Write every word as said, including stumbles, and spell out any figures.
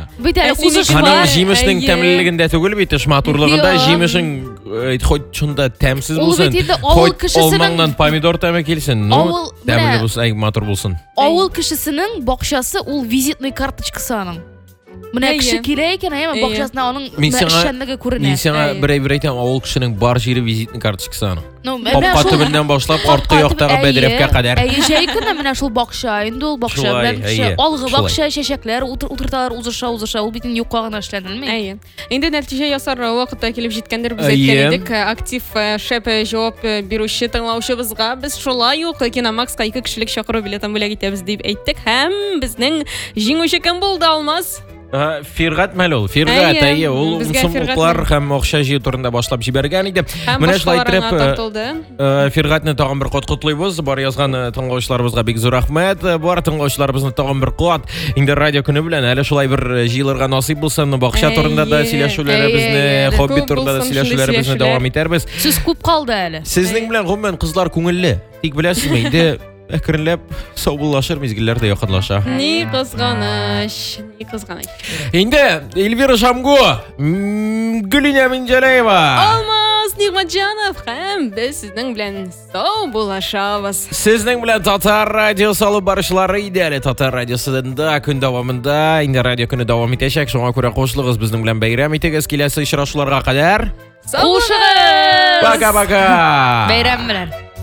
Бит әле узыш Ханың бар. җимешнең тәмлелегендә түгел бит, шматурлыгында җимешең хоть шунда тәмсез Ул булсын. бит инде авыл Хоть кешесенең алмаңнан помидор тәме килсен. Ну, Авыл- тәмле менә- булсын, ай матур булсын. Авыл кешесенең бакчасы ул визитный карточкасы аның. Менә Әйе. кеше килә икән, әйе, Әйе. бакчасына аның Мин сиңа- эшчәнлеге күренә. Мин сиңа Әйе. бер әйбер әйтәм, авыл кешенең бар җире визитный карточкасы аның. Ну, Капка төбеннән башлап, арткы яктагы бәдрәфкә кадәр. Әйе, җәй көндә менә шул бакча, инде ул бакча Шулай, белән әйе, кеше алгы шулай. бакча, чәчәкләр, утыр- утырталар, узыша, узыша, ул битен юкка гына эшләнелми. Әйе. Инде нәтиҗә ясар вакытта килеп җиткәндер, без Әйе. әйткән идек. Актив э, шәп э, җавап э, бирүче тыңлаучыбызга без шулай ук Киномакска ике кешелек чакыру билетын бүләк итәбез дип әйттек һәм безнең җиңүче кем булды, Алмаз? Ага, Фиргат мәл ул. Фиргат, Әйе, әйе, ул безгә сумлыклар Фиргат һәм акча җыю турында башлап җибәргән иде. Һәм Менә шулай башкаларына итеп, тартылды. э, Фиргатны тагын бер кат котлыйбыз. Бар язган э, тыңлаучыларыбызга бик зур рәхмәт. Э, Бар тыңлаучыларыбызны тагын бер кат. Инде радио көне белән әле шулай бер э, җыелырга насыйп булсын. Бакча турында да Әйе, сөйләшүләребезне, әйе, хобби күп турында да булсын сөйләшүләребезне шундый дәвам итәрбез. Сүз күп калды әле. Сезнең белән гомумән кызлар күңелле. Тик беләсезме, инде әкренләп саубуллашыр, мизгелләр дә якынлаша. Ни кызганыч, ни кызганыч. Инде Эльвира Шамгу, м, Гөлинә Минҗәләева. Алмаз Нигъмәтҗанов һәм без сезнең белән сау булашабыз. Сезнең белән Татар радиосы алып барышлары иде әле. Татар радиосында көн дәвамында инде радио көне дәвам итәчәк. Шуңа күрә кушылыгыз безнең белән бәйрәм итегез. Киләсе очрашуларга кадәр. Сау булашабыз. Пока-пока. Бәйрәм белән.